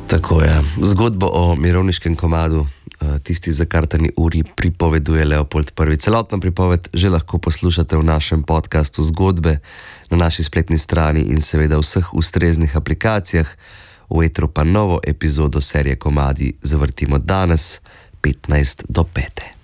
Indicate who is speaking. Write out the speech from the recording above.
Speaker 1: Tako je. Zgodbo o mirovniškem komadu, tisti zakartani uri, pripoveduje Leopold I. Celotno pripoved že lahko poslušate v našem podcastu Zgodbe na naši spletni strani in seveda v vseh ustreznih aplikacijah. V etru pa novo epizodo serije Komadi zavrtimo danes 15 do 5.